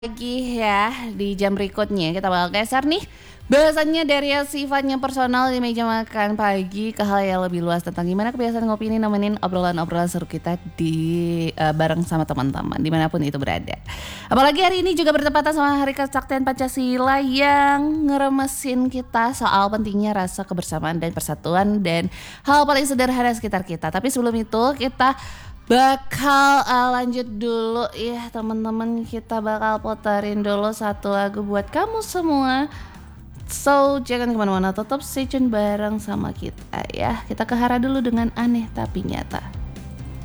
Lagi ya di jam berikutnya kita bakal geser nih bahasannya dari yang sifatnya personal di meja makan pagi ke hal yang lebih luas tentang gimana kebiasaan ngopi ini nemenin obrolan-obrolan seru kita di bareng sama teman-teman dimanapun itu berada. Apalagi hari ini juga bertepatan sama Hari Kesaktian Pancasila yang ngeremesin kita soal pentingnya rasa kebersamaan dan persatuan dan hal paling sederhana sekitar kita. Tapi sebelum itu kita bakal lanjut dulu ya teman-teman, kita bakal puterin dulu satu lagu buat kamu semua. So jangan kemana-mana, tetap stay tune bareng sama kita ya. Kita ke Hara dulu dengan Aneh Tapi Nyata.